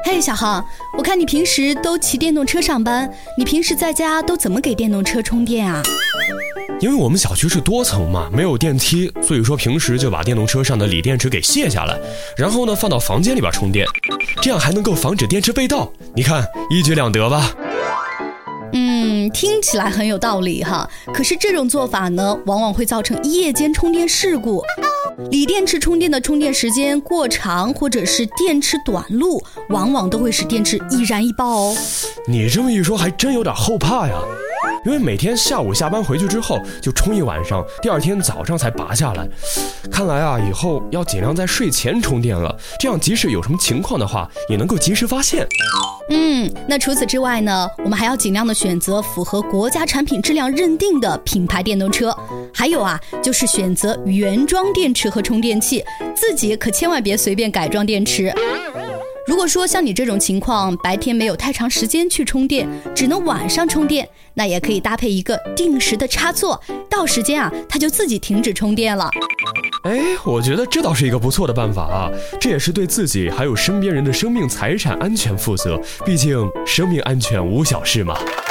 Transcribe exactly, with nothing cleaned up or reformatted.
嘿，小航，我看你平时都骑电动车上班，你平时在家都怎么给电动车充电啊？ 因为我们小区是多层嘛，没有电梯，所以说平时就把电动车上的锂电池给卸下来，然后呢放到房间里边充电，这样还能够防止电池被盗。你看，一举两得吧。 嗯，听起来很有道理哈。可是这种做法呢，往往会造成夜间充电事故。锂电池充电的充电时间过长，或者是电池短路，往往都会使电池易燃易爆哦。 你这么一说，还真有点后怕呀。因为每天下午下班回去之后就充一晚上，第二天早上才拔下来。看来啊，以后要尽量在睡前充电了，这样即使有什么情况的话，也能够及时发现。 嗯，那除此之外呢，我们还要尽量的选择符合国家产品质量认定的品牌电动车。还有啊，就是选择原装电池和充电器，自己可千万别随便改装电池。如果说像你这种情况，白天没有太长时间去充电，只能晚上充电，那也可以搭配一个定时的插座，到时间啊，它就自己停止充电了。 哎，我觉得这倒是一个不错的办法啊，这也是对自己还有身边人的生命财产安全负责，毕竟生命安全无小事嘛。